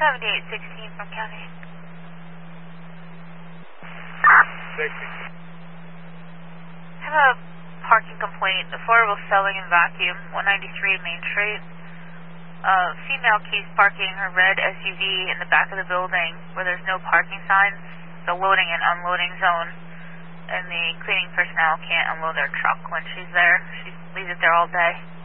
7816 from County. 60. I have a parking complaint. Affordable Selling and Vacuum, 193 Main Street. Female keeps parking her red SUV in the back of the building where there's no parking signs, the loading and unloading zone, and the cleaning personnel can't unload their truck when she's there. She leaves it there all day.